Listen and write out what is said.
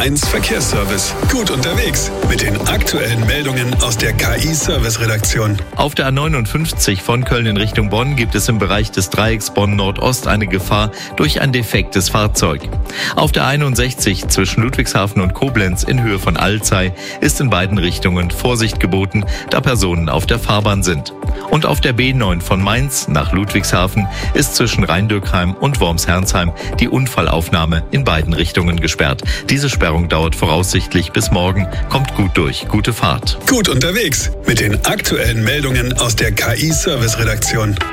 1 Verkehrsservice. Gut unterwegs mit den aktuellen Meldungen aus der KI-Service-Redaktion. Auf der A59 von Köln in Richtung Bonn gibt es im Bereich des Dreiecks Bonn-Nordost eine Gefahr durch ein defektes Fahrzeug. Auf der 61 zwischen Ludwigshafen und Koblenz in Höhe von Alzey ist in beiden Richtungen Vorsicht geboten, da Personen auf der Fahrbahn sind. Und auf der B9 von Mainz nach Ludwigshafen ist zwischen Rheindürkheim und Worms-Herrnsheim die Unfallaufnahme in beiden Richtungen gesperrt. Diese Sperrung dauert voraussichtlich bis morgen. Kommt gut durch. Gute Fahrt. Gut unterwegs mit den aktuellen Meldungen aus der KI-Service-Redaktion.